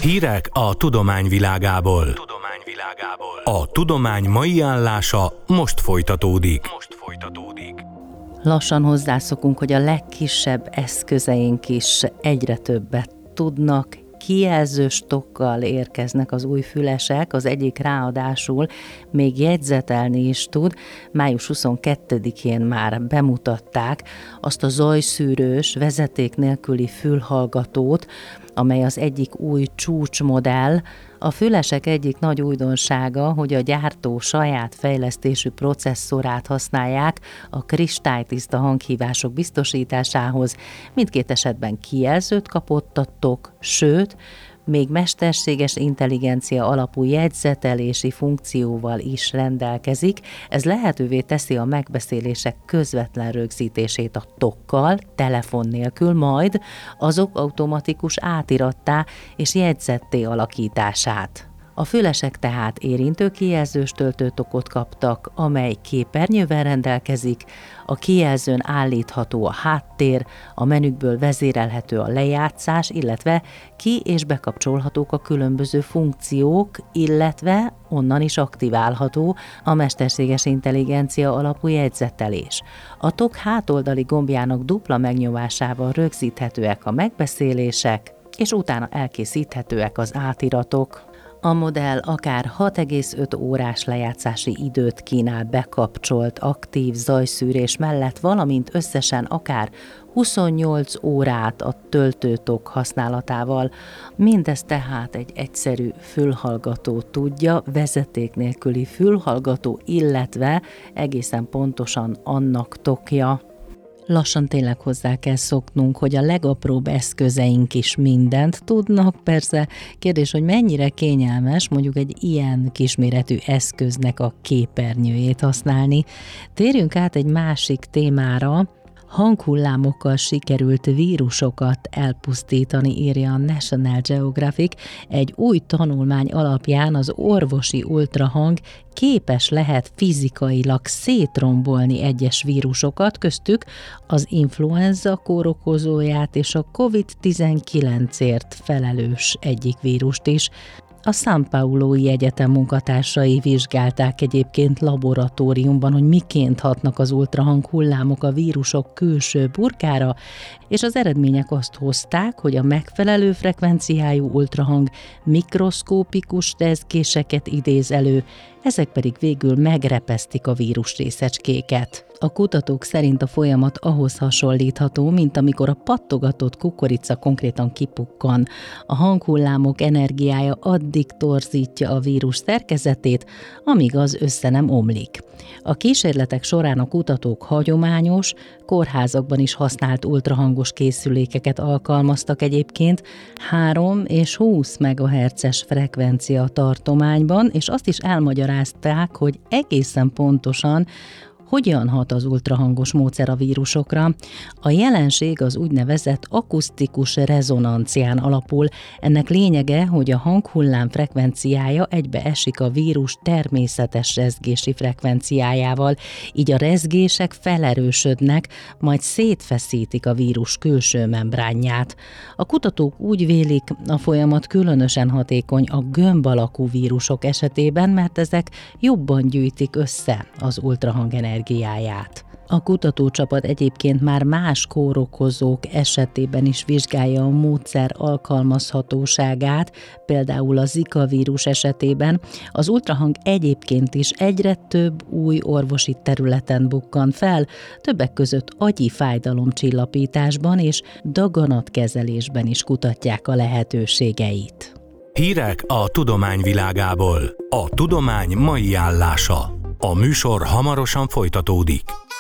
Hírek a tudomány világából. A tudomány mai állása most folytatódik. Lassan hozzászokunk, hogy a legkisebb eszközeink is egyre többet tudnak. Kijelzős tokkal érkeznek az új fülesek, az egyik ráadásul még jegyzetelni is tud. Május 22-én már bemutatták azt a zajszűrős, vezeték nélküli fülhallgatót, amely az egyik új csúcsmodell. A fülesek egyik nagy újdonsága, hogy a gyártó saját fejlesztésű processzorát használják a kristálytiszta hanghívások biztosításához. Mindkét esetben kijelzőt kapott a tok, sőt, még mesterséges intelligencia alapú jegyzetelési funkcióval is rendelkezik. Ez lehetővé teszi a megbeszélések közvetlen rögzítését a tokkal, telefon nélkül, majd azok automatikus átirattá és jegyzetté alakítását. A fülesek tehát érintő kijelzős töltőtokot kaptak, amely képernyővel rendelkezik, a kijelzőn állítható a háttér, a menükből vezérelhető a lejátszás, illetve ki- és bekapcsolhatók a különböző funkciók, illetve onnan is aktiválható a mesterséges intelligencia alapú jegyzetelés. A tok hátoldali gombjának dupla megnyomásával rögzíthetőek a megbeszélések, és utána elkészíthetőek az átiratok. A modell akár 6,5 órás lejátszási időt kínál bekapcsolt aktív zajszűrés mellett, valamint összesen akár 28 órát a töltőtok használatával. Mindez tehát egy egyszerű fülhallgató tudja, vezeték nélküli fülhallgató, illetve egészen pontosan annak tokja. Lassan tényleg hozzá kell szoknunk, hogy a legapróbb eszközeink is mindent tudnak. Persze kérdés, hogy mennyire kényelmes mondjuk egy ilyen kisméretű eszköznek a képernyőjét használni. Térjünk át egy másik témára. Hanghullámokkal sikerült vírusokat elpusztítani, írja a National Geographic. Egy új tanulmány alapján az orvosi ultrahang képes lehet fizikailag szétrombolni egyes vírusokat, köztük az influenza kórokozóját és a COVID-19-ért felelős egyik vírust is. A São Paulo-i Egyetem munkatársai vizsgálták egyébként laboratóriumban, hogy miként hatnak az ultrahang hullámok a vírusok külső burkára, és az eredmények azt hozták, hogy a megfelelő frekvenciájú ultrahang mikroszkópikus rezgéseket idéz elő, ezek pedig végül megrepesztik a vírusrészecskéket. A kutatók szerint a folyamat ahhoz hasonlítható, mint amikor a pattogatott kukorica konkrétan kipukkan. A hanghullámok energiája addig torzítja a vírus szerkezetét, amíg az össze nem omlik. A kísérletek során a kutatók hagyományos, kórházakban is használt ultrahangos készülékeket alkalmaztak egyébként 3 és 20 MHz-es frekvencia tartományban, és azt is elmagyarázták, hogy egészen pontosan hogyan hat az ultrahangos módszer a vírusokra. A jelenség az úgynevezett akusztikus rezonancián alapul. Ennek lényege, hogy a hanghullám frekvenciája egybeesik a vírus természetes rezgési frekvenciájával, így a rezgések felerősödnek, majd szétfeszítik a vírus külső membránját. A kutatók úgy vélik, a folyamat különösen hatékony a gömb alakú vírusok esetében, mert ezek jobban gyűjtik össze az ultrahang energiáját. A kutatócsapat egyébként már más kórokozók esetében is vizsgálja a módszer alkalmazhatóságát, például a Zika vírus esetében. Az ultrahang egyébként is egyre több új orvosi területen bukkan fel, többek között agyi fájdalomcsillapításban és daganatkezelésben is kutatják a lehetőségeit. Hírek a tudomány világából. A tudomány mai állása. A műsor hamarosan folytatódik.